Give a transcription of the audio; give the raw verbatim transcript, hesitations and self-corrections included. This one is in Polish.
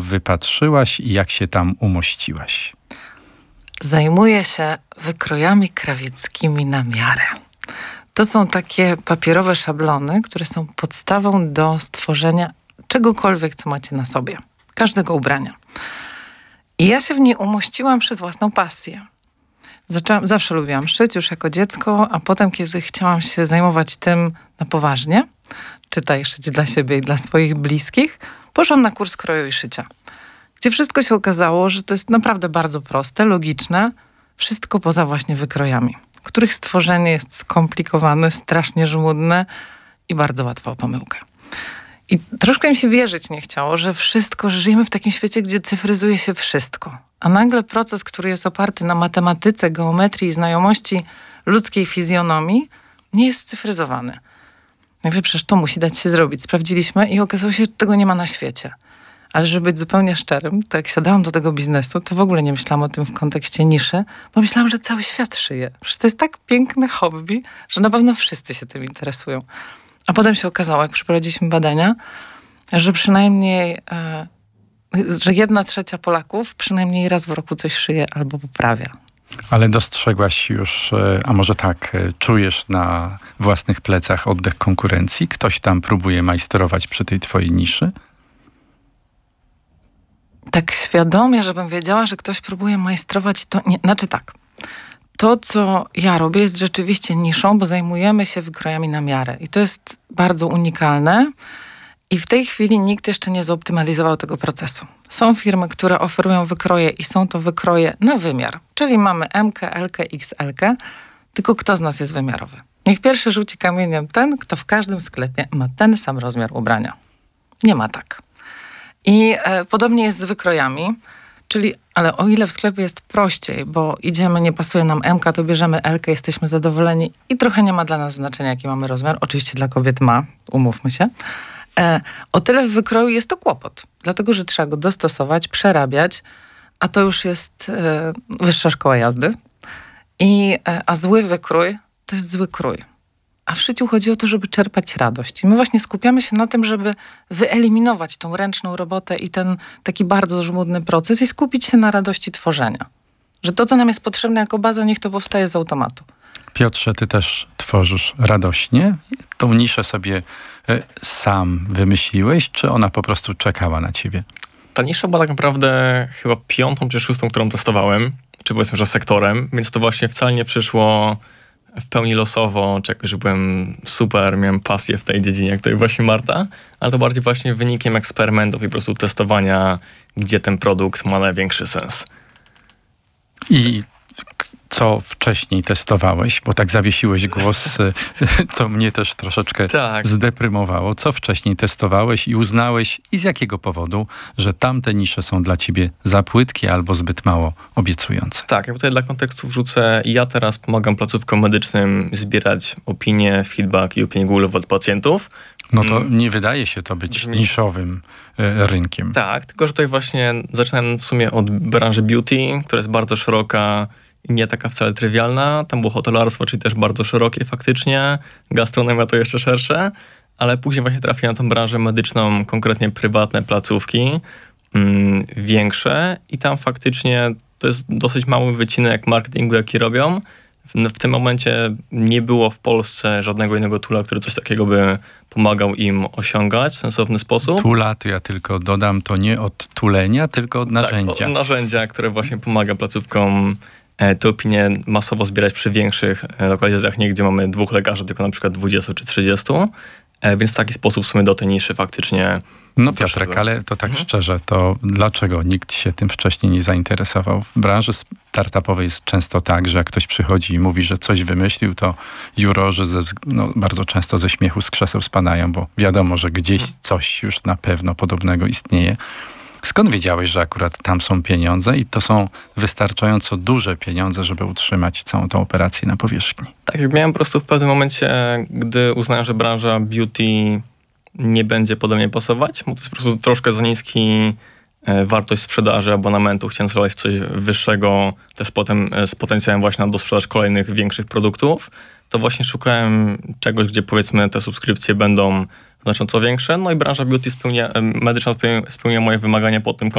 wypatrzyłaś i jak się tam umościłaś? Zajmuję się wykrojami krawieckimi na miarę. To są takie papierowe szablony, które są podstawą do stworzenia czegokolwiek, co macie na sobie. Każdego ubrania. I ja się w niej umościłam przez własną pasję. Zaczęłam, zawsze lubiłam szyć już jako dziecko, a potem, kiedy chciałam się zajmować tym na poważnie, czytaj szyć dla siebie i dla swoich bliskich, poszłam na kurs kroju i szycia, gdzie wszystko się okazało, że to jest naprawdę bardzo proste, logiczne, wszystko poza właśnie wykrojami, których stworzenie jest skomplikowane, strasznie żmudne i bardzo łatwo o pomyłkę. I troszkę mi się wierzyć nie chciało, że wszystko, że żyjemy w takim świecie, gdzie cyfryzuje się wszystko. A nagle proces, który jest oparty na matematyce, geometrii i znajomości ludzkiej fizjonomii, nie jest cyfryzowany. Ja wiem, przecież to musi dać się zrobić. Sprawdziliśmy i okazało się, że tego nie ma na świecie. Ale żeby być zupełnie szczerym, to jak siadałam do tego biznesu, to w ogóle nie myślałam o tym w kontekście niszy, bo myślałam, że cały świat szyje. Że to jest tak piękne hobby, że na pewno wszyscy się tym interesują. A potem się okazało, jak przeprowadziliśmy badania, że przynajmniej, e, że jedna trzecia Polaków przynajmniej raz w roku coś szyje albo poprawia. Ale dostrzegłaś już, a może tak, czujesz na własnych plecach oddech konkurencji? Ktoś tam próbuje majsterować przy tej twojej niszy? Tak świadomie, żebym wiedziała, że ktoś próbuje majstrować, to nie, znaczy tak. To, co ja robię, jest rzeczywiście niszą, bo zajmujemy się wykrojami na miarę. I to jest bardzo unikalne. I w tej chwili nikt jeszcze nie zoptymalizował tego procesu. Są firmy, które oferują wykroje i są to wykroje na wymiar. Czyli mamy M K, L K, X L K, tylko kto z nas jest wymiarowy? Niech pierwszy rzuci kamieniem ten, kto w każdym sklepie ma ten sam rozmiar ubrania. Nie ma tak. I e, podobnie jest z wykrojami. Czyli, ale o ile w sklepie jest prościej, bo idziemy, nie pasuje nam M K, to bierzemy L K, jesteśmy zadowoleni i trochę nie ma dla nas znaczenia, jaki mamy rozmiar. Oczywiście dla kobiet ma, umówmy się. E, o tyle w wykroju jest to kłopot, dlatego, że trzeba go dostosować, przerabiać, a to już jest e, wyższa szkoła jazdy. I, e, a zły wykrój to jest zły krój. A w szyciu chodzi o to, żeby czerpać radość. I my właśnie skupiamy się na tym, żeby wyeliminować tą ręczną robotę i ten taki bardzo żmudny proces i skupić się na radości tworzenia. Że to, co nam jest potrzebne jako baza, niech to powstaje z automatu. Piotrze, ty też tworzysz radośnie? Tą niszę sobie y, sam wymyśliłeś, czy ona po prostu czekała na ciebie? Ta nisza była tak naprawdę chyba piątą czy szóstą, którą testowałem, czy powiedzmy, że sektorem, więc to właśnie wcale nie przyszło w pełni losowo, czy jakoś, że byłem super, miałem pasję w tej dziedzinie, jak to jest właśnie Marta, ale to bardziej właśnie wynikiem eksperymentów i po prostu testowania, gdzie ten produkt ma największy sens. I co wcześniej testowałeś, bo tak zawiesiłeś głos, co mnie też troszeczkę tak. zdeprymowało. Co wcześniej testowałeś i uznałeś i z jakiego powodu, że tamte nisze są dla ciebie za płytkie albo zbyt mało obiecujące? Tak, ja tutaj dla kontekstu wrzucę, ja teraz pomagam placówkom medycznym zbierać opinie, feedback i opinie Google od pacjentów. No to nie wydaje się to być Brzmi... niszowym y, rynkiem. Tak, tylko że tutaj właśnie zaczynałem w sumie od branży beauty, która jest bardzo szeroka i nie taka wcale trywialna. Tam było hotelarstwo, czyli też bardzo szerokie faktycznie. Gastronomia to jeszcze szersze, ale później właśnie trafiłem na tą branżę medyczną, konkretnie prywatne placówki, mm, większe i tam faktycznie to jest dosyć mały wycinek marketingu, jaki robią. W, w tym momencie nie było w Polsce żadnego innego toola, który coś takiego by pomagał im osiągać w sensowny sposób. Toola, to ja tylko dodam, to nie od tulenia, tylko od narzędzia. Tak, od narzędzia, które właśnie pomaga placówkom te opinie masowo zbierać przy większych lokalizacjach, nie gdzie mamy dwóch lekarzy, tylko na przykład dwudziestu czy trzydziestu. Więc w taki sposób w sumie do tej niszy faktycznie... No Piotrek, ale to tak mhm. szczerze, to dlaczego nikt się tym wcześniej nie zainteresował? W branży startupowej jest często tak, że jak ktoś przychodzi i mówi, że coś wymyślił, to jurorzy ze, no, bardzo często ze śmiechu z krzeseł spadają, bo wiadomo, że gdzieś coś już na pewno podobnego istnieje. Skąd wiedziałeś, że akurat tam są pieniądze i to są wystarczająco duże pieniądze, żeby utrzymać całą tą operację na powierzchni? Tak, miałem po prostu w pewnym momencie, gdy uznałem, że branża beauty nie będzie pode mnie pasować, bo to jest po prostu troszkę za niski e, wartość sprzedaży abonamentu, chciałem spróbować coś wyższego, też potem e, z potencjałem właśnie na dosprzedaż kolejnych większych produktów, to właśnie szukałem czegoś, gdzie powiedzmy te subskrypcje będą znacząco większe, no i branża beauty spełnia, medyczna spełnia, spełnia moje wymagania pod tym